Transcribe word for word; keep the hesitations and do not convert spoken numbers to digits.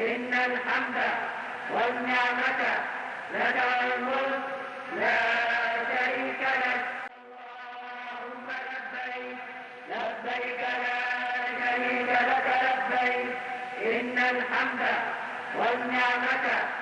إن الحمد والنعمة لك والملك لا شريك لك. اللهم لبيك لبيك لا شريك لك لبيك. إن الحمد والنعمة